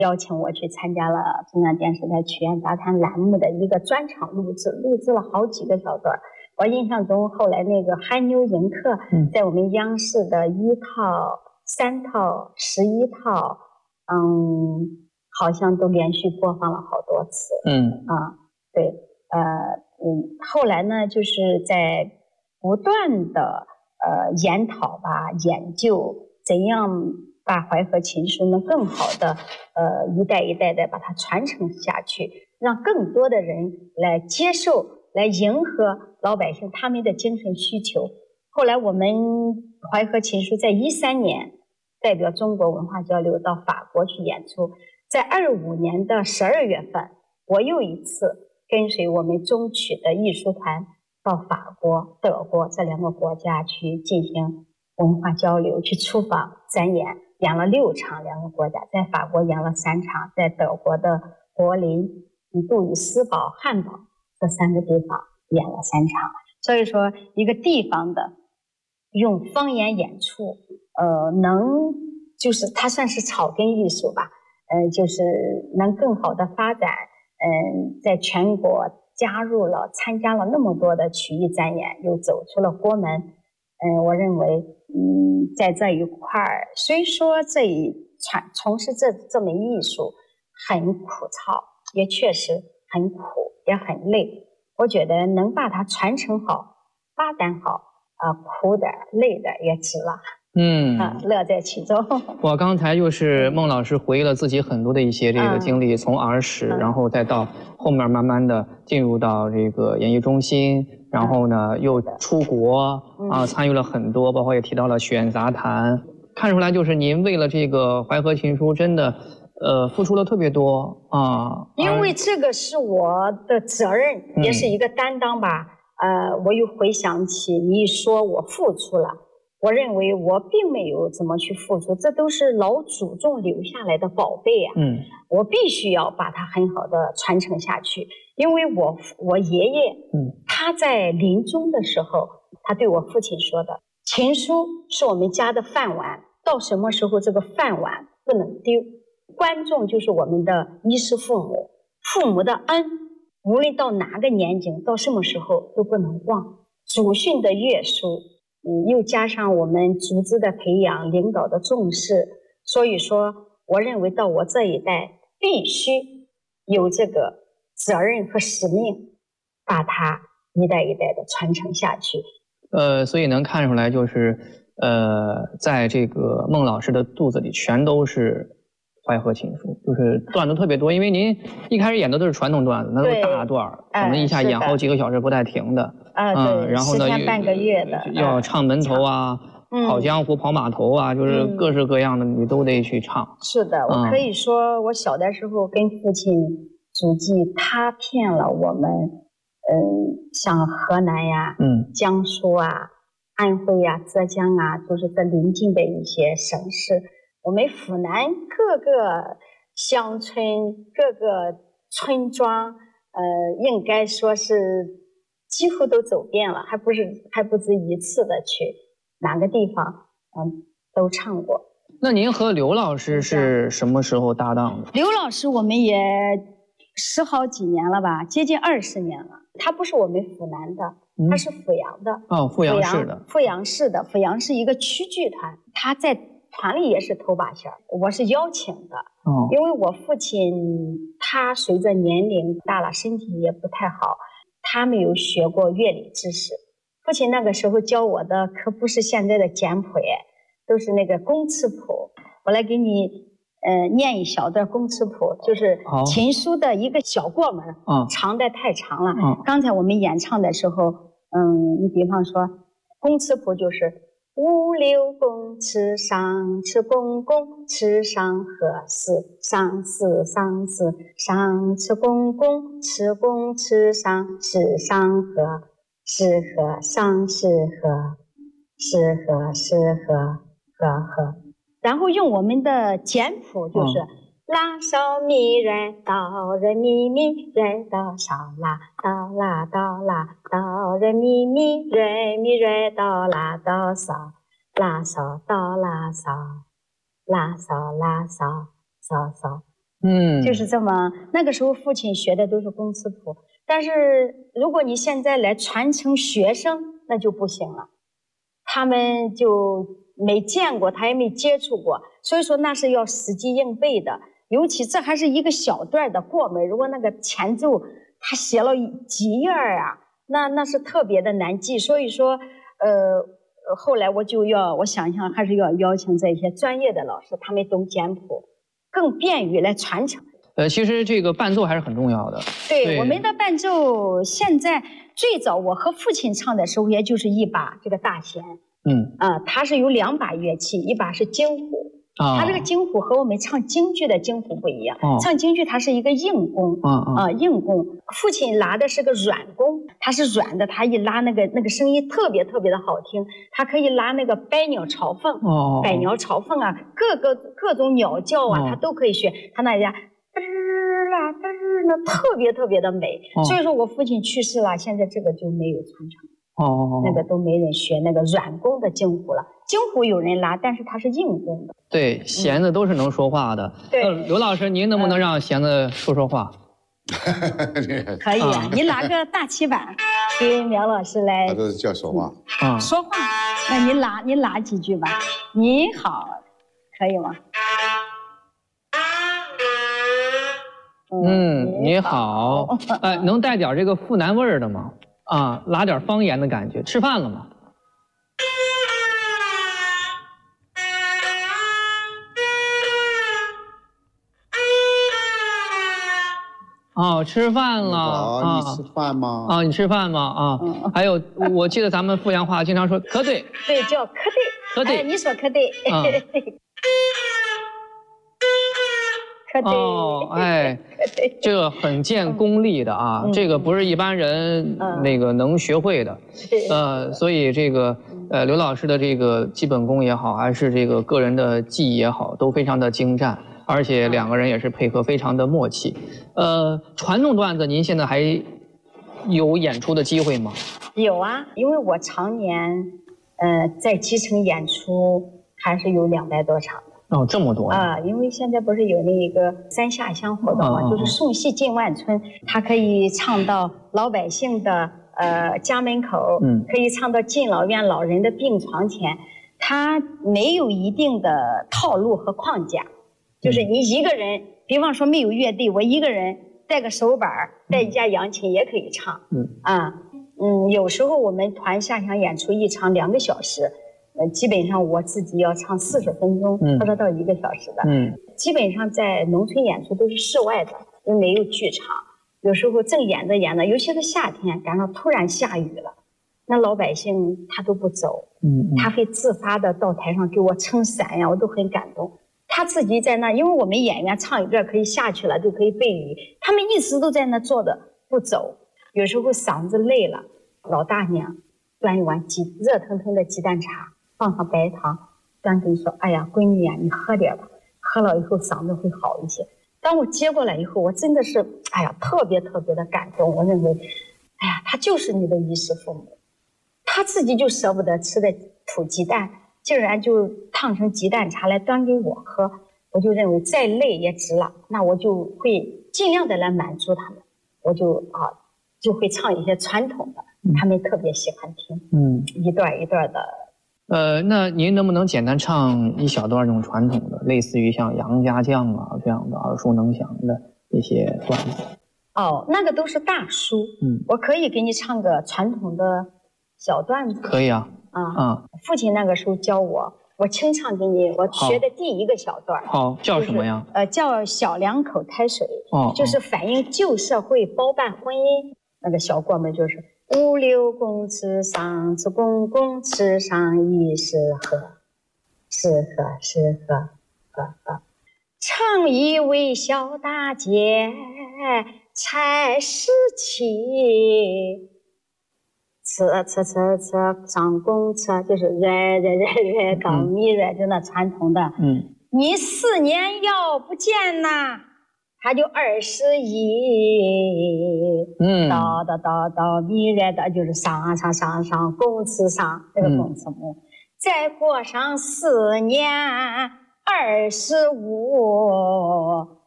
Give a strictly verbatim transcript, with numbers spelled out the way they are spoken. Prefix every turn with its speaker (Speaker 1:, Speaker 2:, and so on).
Speaker 1: 邀请我去参加了中央电视台曲苑杂谈栏目的一个专场录制，录制了好几个小段。我印象中，后来那个汗牛迎客，在我们央视的一套、三套、十一套，嗯，好像都连续播放了好多次。
Speaker 2: 嗯
Speaker 1: 啊，对，呃，嗯，后来呢，就是在不断的呃研讨吧，研究怎样把淮河情书能更好的呃一代一代的把它传承下去，让更多的人来接受，来迎合老百姓他们的精神需求。后来我们淮河情书在一三年代表中国文化交流到法国去演出，在二五年的十二月份，我又一次跟随我们中曲的艺术团到法国、德国这两个国家去进行文化交流，去出访展演，演了六场，两个国家，在法国演了三场，在德国的柏林、杜伊斯堡、汉堡这三个地方演了三场。所以说，一个地方的用方言演出，呃，能就是它算是草根艺术吧，呃，就是能更好的发展。嗯，在全国加入了、参加了那么多的曲艺展演，又走出了国门。嗯，我认为，嗯，在这一块儿，虽说这一传从事这这门艺术很苦操，也确实很苦，也很累。我觉得能把它传承好、发展好，啊、呃，苦点、累点也值了。
Speaker 2: 嗯、
Speaker 1: 啊，乐在其中。
Speaker 2: 我刚才就是孟老师回忆了自己很多的一些这个经历，嗯、从儿时，嗯、然后再到后面慢慢的进入到这个演艺中心，然后呢又出国、嗯、啊，参与了很多，包括也提到了曲苑杂谈，看出来就是您为了这个淮河情书真的呃付出了特别多啊。
Speaker 1: 因为这个是我的责任，嗯、也是一个担当吧。呃，我又回想起你一说我付出了。我认为我并没有怎么去付出，这都是老祖宗留下来的宝贝啊！嗯，我必须要把它很好的传承下去，因为我我爷爷，嗯，他在临终的时候，他对我父亲说的：“情书是我们家的饭碗，到什么时候这个饭碗不能丢？观众就是我们的衣食父母，父母的恩，无论到哪个年景，到什么时候都不能忘。祖训的约束。”嗯，又加上我们组织的培养、领导的重视，所以说，我认为到我这一代必须有这个责任和使命，把它一代一代的传承下去。
Speaker 2: 呃，所以能看出来，就是呃，在这个孟老师的肚子里全都是淮河情书，就是段子特别多。因为您一开始演的都是传统段子，那都是大段，可能一下演好几个小时不带停的。
Speaker 1: 啊，对，
Speaker 2: 嗯，然后呢，
Speaker 1: 十天半个月的，
Speaker 2: 要唱门头啊，
Speaker 1: 嗯、
Speaker 2: 跑江湖、跑码头啊，就是各式各样的，你都得去唱。
Speaker 1: 是的，我可以说，我小的时候跟父亲祖籍踏遍了我们，嗯，像河南呀、嗯、江苏啊、安徽呀、浙江啊，就是这邻近的一些省市。我们府南各个乡村、各个村庄，呃，应该说是。几乎都走遍了，还不是还不止一次的去哪个地方，嗯，都唱过。
Speaker 2: 那您和刘老师是什么时候搭档的？
Speaker 1: 刘老师我们也十好几年了吧，接近二十年了。他不是我们府南的，嗯、他是阜阳的。
Speaker 2: 哦，阜阳市的。
Speaker 1: 阜阳市的，阜阳是一个曲剧团，他在团里也是头把弦，我是邀请的。哦，因为我父亲他随着年龄大了，身体也不太好。他没有学过乐理知识，父亲那个时候教我的可不是现在的简谱，都是那个工词谱。我来给你呃念一小段工词谱，就是情书的一个小过门，哦、长的太长了。哦、刚才我们演唱的时候，嗯，你比方说工词谱就是五六公尺上尺公公尺上合四上四上四上尺公公尺公尺上尺上合是合上是合是合是合合合，然后用我们的简谱就是拉烧咪来哆来咪咪来哆烧拉哆拉哆拉哆来咪咪来咪来哆拉哆烧拉烧哆拉烧拉烧拉烧烧烧
Speaker 2: 嗯，
Speaker 1: 就是这么。那个时候父亲学的都是工词谱，但是如果你现在来传承学生，那就不行了，他们就没见过，他也没接触过，所以说那是要死记硬背的。尤其这还是一个小段的过门，如果那个前奏他写了几页啊，那那是特别的难记。所以说，呃，后来我就要，我想想还是要邀请这些专业的老师，他们懂简谱，更便于来传承。
Speaker 2: 呃，其实这个伴奏还是很重要的。
Speaker 1: 对，
Speaker 2: 对
Speaker 1: 我们的伴奏，现在最早我和父亲唱的时候，也就是一把这个大弦。
Speaker 2: 嗯
Speaker 1: 啊，它是有两把乐器，一把是京胡。
Speaker 2: 啊，
Speaker 1: 它这个京胡和我们唱京剧的京胡不一样，
Speaker 2: 哦、
Speaker 1: 唱京剧它是一个硬弓，
Speaker 2: 啊啊、
Speaker 1: 呃、硬弓。父亲拉的是个软弓，它是软的，它一拉那个那个声音特别特别的好听，它可以拉那个百鸟朝凤，
Speaker 2: 哦，
Speaker 1: 百鸟朝凤啊，各个各种鸟叫啊，
Speaker 2: 哦、
Speaker 1: 它都可以学，它那家嘚儿啦嘚儿啦，特别特别的美。
Speaker 2: 哦、
Speaker 1: 所以说我父亲去世了，现在这个就没有传承。
Speaker 2: 哦，
Speaker 1: 那个都没人学那个软弓的京胡了，京胡有人拉，但是它是硬弓的。
Speaker 2: 对，弦子都是能说话的。
Speaker 1: 对，
Speaker 2: 呃，刘老师，您能不能让弦子说说话？
Speaker 1: 可以啊，你拉个大旗板，给苗老师来。
Speaker 3: 他都是叫说话。
Speaker 2: 啊，
Speaker 1: 说话，那你拉你拉几句吧。你好，可以吗？
Speaker 2: 嗯，你好，哎，能带点这个阜南味儿的吗？啊，拉点方言的感觉。吃饭了吗？哦，吃饭了啊！
Speaker 3: 你吃饭吗？
Speaker 2: 啊，你吃饭吗？啊，嗯、还有，我记得咱们阜阳话经常说可对，
Speaker 1: 对，叫可对，
Speaker 2: 可对、
Speaker 1: 哎，你说可对，啊、可对，
Speaker 2: 哦，哎，这个很见功力的啊，嗯、这个不是一般人那个能学会的，嗯、呃，所以这个呃，刘老师的这个基本功也好，还是这个个人的技艺也好，都非常的精湛。而且两个人也是配合非常的默契，呃，传统段子您现在还有演出的机会吗？
Speaker 1: 有啊，因为我常年，呃，在基层演出还是有两百多场的。
Speaker 2: 哦，这么多
Speaker 1: 啊！因为现在不是有那个三下乡活动嘛，哦、就是送戏进万村，他可以唱到老百姓的呃家门口，嗯，可以唱到敬老院老人的病床前，他没有一定的套路和框架。就是你一个人，比方说没有乐队，我一个人带个手板，带一架扬琴也可以唱。嗯啊，嗯，有时候我们团下乡演出一场两个小时，呃，基本上我自己要唱四十分钟，或者到一个小时的。嗯，基本上在农村演出都是室外的，又没有剧场。有时候正演着演着，尤其是夏天，赶上突然下雨了，那老百姓他都不走，嗯，他会自发的到台上给我撑伞呀，我都很感动。他自己在那，因为我们演员唱一段可以下去了，就可以背雨，他们一直都在那坐着不走。有时候嗓子累了，老大娘端一碗鸡热腾腾的鸡蛋茶，放上白糖，端给你说：“哎呀，闺女呀，你喝点吧，喝了以后嗓子会好一些。”当我接过来以后，我真的是哎呀，特别特别的感动。我认为，哎呀，他就是你的衣食父母，他自己就舍不得吃的土鸡蛋。竟然就烫成鸡蛋茶来端给我喝，我就认为再累也值了。那我就会尽量的来满足他们，我就啊就会唱一些传统的，嗯、他们特别喜欢听，嗯，一段一段的。
Speaker 2: 呃，那您能不能简单唱一小段这种传统的，类似于像杨家将啊这样的耳熟能详的一些段子？
Speaker 1: 哦，那个都是大书，嗯，我可以给你唱个传统的小段子。
Speaker 2: 可以啊。
Speaker 1: 啊啊！父亲那个时候教我，我清唱给你。我学的第一个小段，
Speaker 2: 好，叫什么呀？
Speaker 1: 呃，叫小两口抬水，哦，就是反映旧社会包办婚姻。那个小过门就是五六公尺上，子公公尺上一是和，是和是和和和。唱一位小大姐才十七。车车车车上公车，就是热热热热到米热，就那传统的。嗯，你四年要不见呐，他就二十一。嗯，到到到到米热的，就是上上上上公车上这个公车木，嗯、再过上四年二十五。